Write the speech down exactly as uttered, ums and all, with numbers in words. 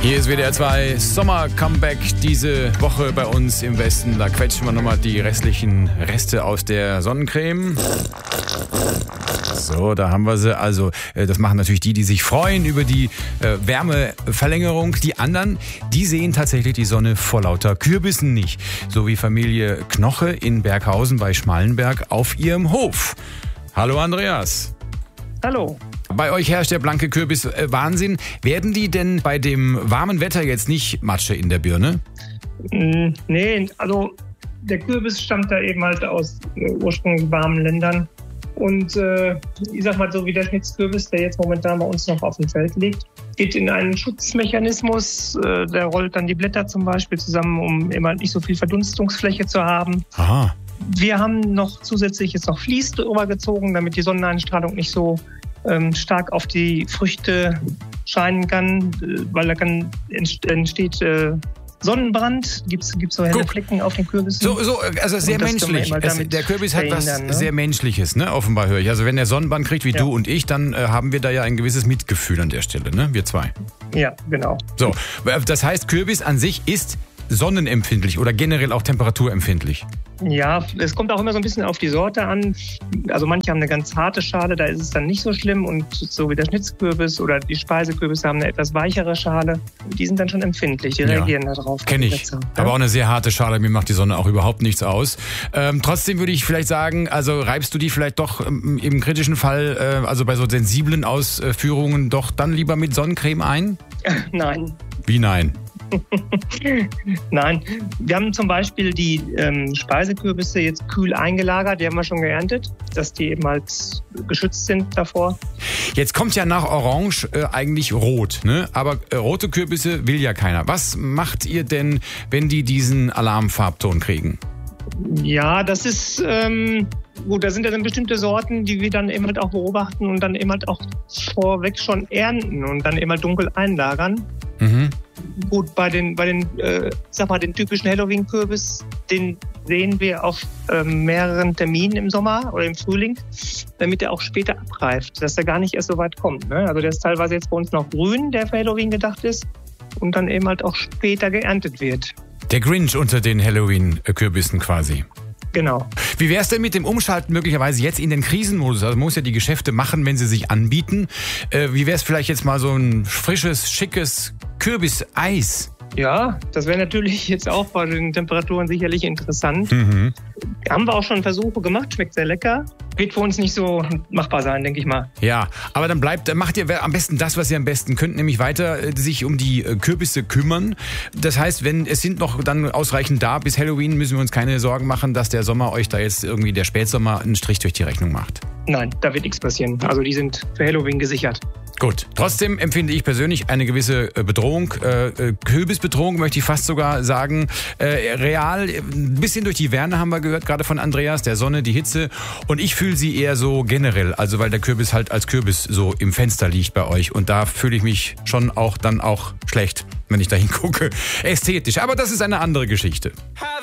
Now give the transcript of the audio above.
Hier ist W D R zwei Sommer-Comeback diese Woche bei uns im Westen. Da quetschen wir nochmal die restlichen Reste aus der Sonnencreme. So, da haben wir sie. Also, das machen natürlich die, die sich freuen über die äh, Wärmeverlängerung. Die anderen, die sehen tatsächlich die Sonne vor lauter Kürbissen nicht. So wie Familie Knoche in Berghausen bei Schmallenberg auf ihrem Hof. Hallo Andreas. Hallo. Bei euch herrscht der blanke Kürbis-Wahnsinn. Werden die denn bei dem warmen Wetter jetzt nicht Matsche in der Birne? Mm, nee, also der Kürbis stammt da eben halt aus äh, ursprünglich warmen Ländern. Und äh, ich sag mal so, wie der Schnitzkürbis, der jetzt momentan bei uns noch auf dem Feld liegt, geht in einen Schutzmechanismus. Äh, der rollt dann die Blätter zum Beispiel zusammen, um immer nicht so viel Verdunstungsfläche zu haben. Aha. Wir haben noch zusätzlich jetzt noch Vlies drüber gezogen, damit die Sonneneinstrahlung nicht so ähm, stark auf die Früchte scheinen kann, äh, weil da kann entsteht äh, Sonnenbrand, gibt's gibt's so helle Guck. Flecken auf den Kürbissen. So, so also sehr menschlich. Es, der Kürbis hat was ne? sehr Menschliches, ne? Offenbar höre ich. Also wenn der Sonnenbrand kriegt wie Ja. du und ich, dann äh, haben wir da ja ein gewisses Mitgefühl an der Stelle, ne? Wir zwei. Ja, genau. So, das heißt, Kürbis an sich ist sonnenempfindlich oder generell auch temperaturempfindlich. Ja, es kommt auch immer so ein bisschen auf die Sorte an. Also manche haben eine ganz harte Schale, da ist es dann nicht so schlimm. Und so wie der Schnitzkürbis oder die Speisekürbisse haben eine etwas weichere Schale. Die sind dann schon empfindlich, die Ja. reagieren da drauf. Kenn ich. Aber auch eine sehr harte Schale, mir macht die Sonne auch überhaupt nichts aus. Ähm, trotzdem würde ich vielleicht sagen, also reibst du die vielleicht doch ähm, im kritischen Fall, äh, also bei so sensiblen Ausführungen, doch dann lieber mit Sonnencreme ein? Nein. Wie nein? Nein, wir haben zum Beispiel die ähm, Speisekürbisse jetzt kühl eingelagert, die haben wir schon geerntet, dass die eben halt geschützt sind davor. Jetzt kommt ja nach Orange äh, eigentlich rot, ne? Aber äh, rote Kürbisse will ja keiner. Was macht ihr denn, wenn die diesen Alarmfarbton kriegen? Ja, das ist ähm, gut, da sind ja dann bestimmte Sorten, die wir dann eben halt auch beobachten und dann eben halt auch vorweg schon ernten und dann eben halt dunkel einlagern. Mhm. Gut, bei den, bei den, äh, sag mal, den typischen Halloween-Kürbis, den sehen wir auf äh, mehreren Terminen im Sommer oder im Frühling, damit er auch später abreift, dass er gar nicht erst so weit kommt. Ne? Also der ist teilweise jetzt bei uns noch grün, der für Halloween gedacht ist und dann eben halt auch später geerntet wird. Der Grinch unter den Halloween-Kürbissen quasi. Genau. Wie wäre es denn mit dem Umschalten möglicherweise jetzt in den Krisenmodus? Also man muss ja die Geschäfte machen, wenn sie sich anbieten. Äh, wie wäre es vielleicht jetzt mal so ein frisches, schickes Kürbiseis? Ja, das wäre natürlich jetzt auch bei den Temperaturen sicherlich interessant. Mhm. Haben wir auch schon Versuche gemacht, schmeckt sehr lecker. Wird für uns nicht so machbar sein, denke ich mal. Ja, aber dann bleibt, macht ihr am besten das, was ihr am besten könnt, nämlich weiter äh, sich um die äh, Kürbisse kümmern. Das heißt, wenn es sind noch dann ausreichend da bis Halloween, müssen wir uns keine Sorgen machen, dass der Sommer euch da jetzt irgendwie, der Spätsommer, einen Strich durch die Rechnung macht. Nein, da wird nichts passieren. Also die sind für Halloween gesichert. Gut, trotzdem empfinde ich persönlich eine gewisse Bedrohung, äh, Kürbisbedrohung möchte ich fast sogar sagen. Äh, real, ein bisschen durch die Wärme haben wir gehört, gerade von Andreas, der Sonne, die Hitze. Und ich fühle sie eher so generell, also weil der Kürbis halt als Kürbis so im Fenster liegt bei euch. Und da fühle ich mich schon auch dann auch schlecht, wenn ich da hingucke. Ästhetisch, aber das ist eine andere Geschichte.